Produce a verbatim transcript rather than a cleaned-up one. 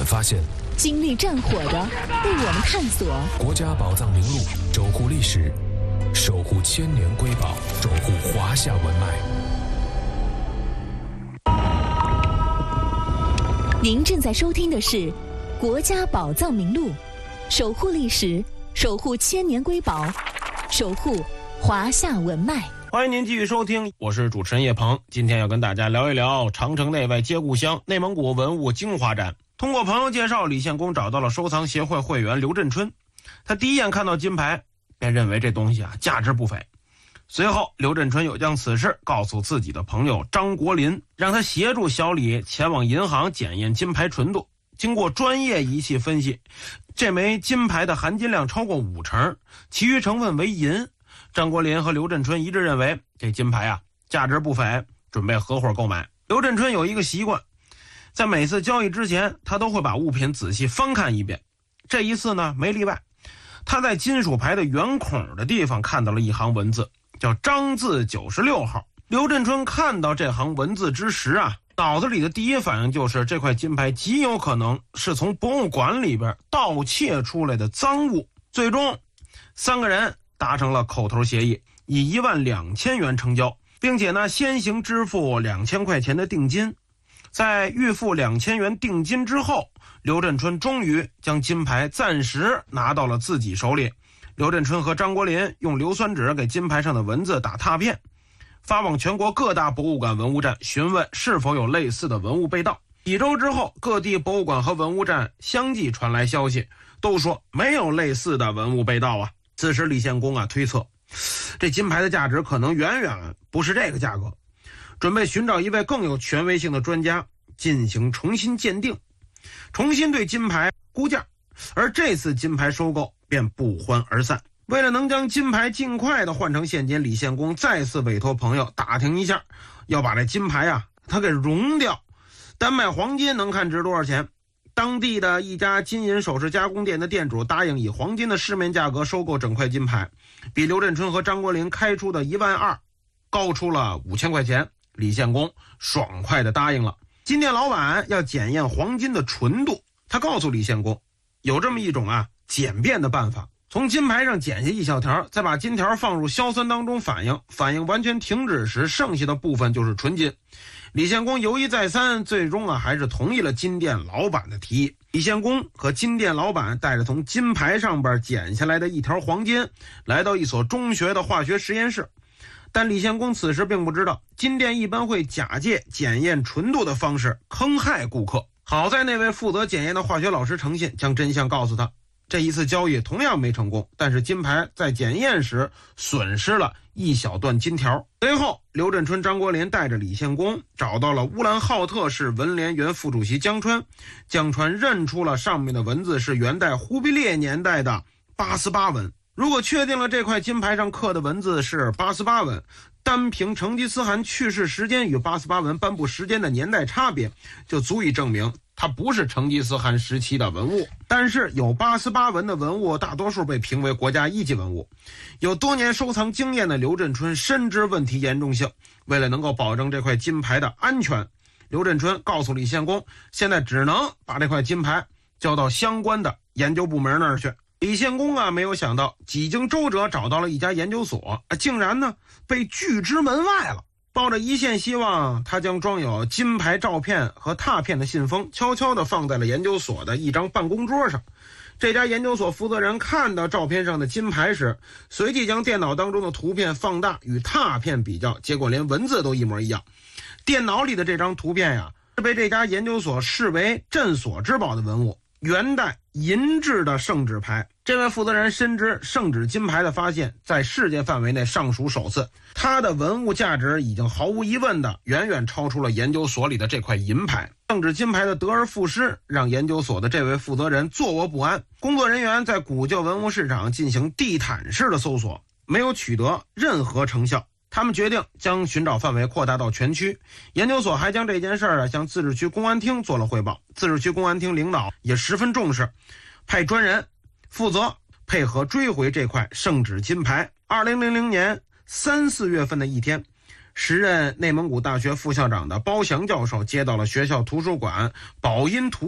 们发现， 经历战火的被我们探索。 国家宝藏名录，守护历史，守护千年瑰宝，守护华夏文脉。 您正在收听的是《国家宝藏名录》，守护历史，守护千年瑰宝，守护华夏文脉。 欢迎您继续收听，我是主持人叶鹏。今天要跟大家聊一聊长城内外接故乡内蒙古文物精华展。通过朋友介绍，李献公找到了收藏协会会员刘振春。他第一眼看到金牌，便认为这东西啊价值不菲。随后刘振春又将此事告诉自己的朋友张国林，让他协助小李前往银行检验金牌纯度。经过专业仪器分析，这枚金牌的含金量超过五成，其余成分为银。张国林和刘振春一致认为这金牌啊价值不菲，准备合伙购买。刘振春有一个习惯，在每次交易之前，他都会把物品仔细翻看一遍。这一次呢没例外，他在金属牌的圆孔的地方看到了一行文字，叫张字九十六号。刘振春看到这行文字之时啊，脑子里的第一反应就是这块金牌极有可能是从博物馆里边盗窃出来的赃物。最终三个人达成了口头协议，以一万两千元成交，并且呢先行支付两千块钱的定金。在预付两千元定金之后，刘振春终于将金牌暂时拿到了自己手里。刘振春和张国林用硫酸纸给金牌上的文字打拓片，发往全国各大博物馆文物站询问是否有类似的文物被盗。几周之后，各地博物馆和文物站相继传来消息，都说没有类似的文物被盗啊。此时李献公啊推测，这金牌的价值可能远远不是这个价格，准备寻找一位更有权威性的专家进行重新鉴定，重新对金牌估价。而这次金牌收购便不欢而散。为了能将金牌尽快的换成现金，李献公再次委托朋友打听一下，要把这金牌啊他给熔掉，单卖黄金能看值多少钱。当地的一家金银首饰加工店的店主答应以黄金的市面价格收购整块金牌，比刘振春和张国林开出的一万二高出了五千块钱。李献公爽快地答应了。金店老板要检验黄金的纯度，他告诉李献公，有这么一种啊简便的办法，从金牌上剪下一小条，再把金条放入硝酸当中反应，反应完全停止时，剩下的部分就是纯金。李献公犹豫再三，最终啊还是同意了金店老板的提议。李献公和金店老板带着从金牌上边剪下来的一条黄金，来到一所中学的化学实验室。但李献公此时并不知道，金店一般会假借检验纯度的方式坑害顾客。好在那位负责检验的化学老师诚信，将真相告诉他。这一次交易同样没成功，但是金牌在检验时损失了一小段金条。随后刘振春、张国林带着李献公找到了乌兰浩特市文联原副主席江川。江川认出了上面的文字是元代忽必烈年代的八思巴文。如果确定了这块金牌上刻的文字是八思巴文，单凭成吉思汗去世时间与八思巴文颁布时间的年代差别，就足以证明它不是成吉思汗时期的文物。但是有八思巴文的文物大多数被评为国家一级文物。有多年收藏经验的刘振春深知问题严重性，为了能够保证这块金牌的安全，刘振春告诉李献公，现在只能把这块金牌交到相关的研究部门那儿去。李献公啊没有想到，几经周折找到了一家研究所，啊、竟然呢被拒之门外了。抱着一线希望，他将装有金牌照片和拓片的信封悄悄地放在了研究所的一张办公桌上。这家研究所负责人看到照片上的金牌时，随即将电脑当中的图片放大与拓片比较，结果连文字都一模一样。电脑里的这张图片呀，是被这家研究所视为镇所之宝的文物，元代银制的圣旨牌。这位负责人深知圣旨金牌的发现在世界范围内尚属首次，它的文物价值已经毫无疑问的远远超出了研究所里的这块银牌。圣旨金牌的得而复失让研究所的这位负责人坐卧不安。工作人员在古旧文物市场进行地毯式的搜索，没有取得任何成效。他们决定将寻找范围扩大到全区。研究所还将这件事儿啊向自治区公安厅做了汇报。自治区公安厅领导也十分重视，派专人负责配合追回这块圣旨金牌。二零零零年三四月份的一天，时任内蒙古大学副校长的包祥教授接到了学校图书馆宝音图